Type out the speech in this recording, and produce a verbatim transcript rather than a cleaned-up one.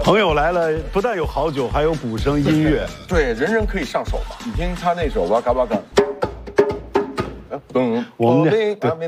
朋友来了，不但有好酒，还有鼓声音乐。 对，人人可以上手嘛。你听他那首哇嘎哇嘎，嗯， 我们这对